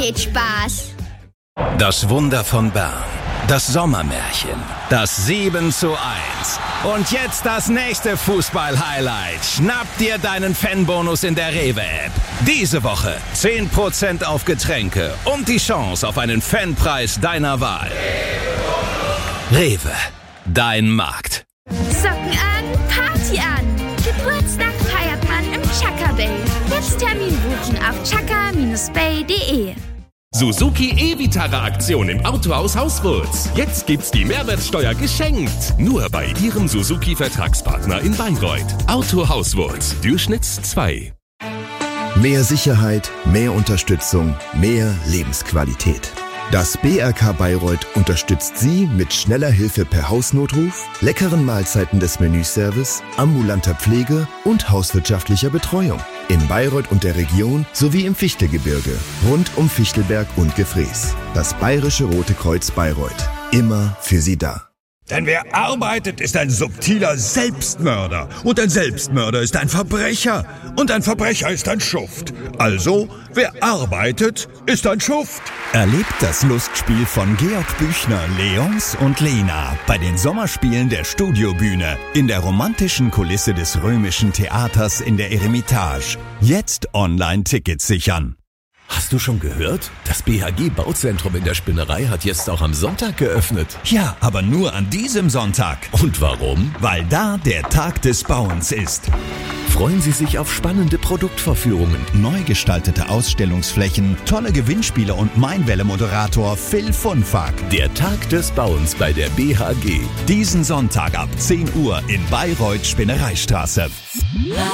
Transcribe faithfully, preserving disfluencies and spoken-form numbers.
geht Spaß. Das Wunder von Bern, das Sommermärchen, das sieben zu eins. Und jetzt das nächste Fußball-Highlight. Schnapp dir deinen Fanbonus in der Rewe-App. Diese Woche zehn Prozent auf Getränke und die Chance auf einen Fanpreis deiner Wahl. Rewe, dein Markt. Socken an, Party an. Geburtstag feiert man im Chaka Bay. Jetzt Termin buchen auf chaka Bindestrich bay punkt de. Suzuki E-Vitara-Aktion im Autohaus Hauswurz. Jetzt gibt's die Mehrwertsteuer geschenkt. Nur bei Ihrem Suzuki-Vertragspartner in Bayreuth. Autohaus Wurz, Durchschnitts zwei. Mehr Sicherheit, mehr Unterstützung, mehr Lebensqualität. Das B R K Bayreuth unterstützt Sie mit schneller Hilfe per Hausnotruf, leckeren Mahlzeiten des Menüservice, ambulanter Pflege und hauswirtschaftlicher Betreuung. In Bayreuth und der Region sowie im Fichtelgebirge, rund um Fichtelberg und Gefrees. Das Bayerische Rote Kreuz Bayreuth. Immer für Sie da. Denn wer arbeitet, ist ein subtiler Selbstmörder. Und ein Selbstmörder ist ein Verbrecher. Und ein Verbrecher ist ein Schuft. Also, wer arbeitet, ist ein Schuft. Erlebt das Lustspiel von Georg Büchner, Leons und Lena bei den Sommerspielen der Studiobühne in der romantischen Kulisse des Römischen Theaters in der Eremitage. Jetzt online Tickets sichern. Hast du schon gehört? Das B H G-Bauzentrum in der Spinnerei hat jetzt auch am Sonntag geöffnet. Ja, aber nur an diesem Sonntag. Und warum? Weil da der Tag des Bauens ist. Freuen Sie sich auf spannende Produktvorführungen, neu gestaltete Ausstellungsflächen, tolle Gewinnspiele und Mainwelle-Moderator Phil Funfack. Der Tag des Bauens bei der B H G. Diesen Sonntag ab zehn Uhr in Bayreuth Spinnereistraße.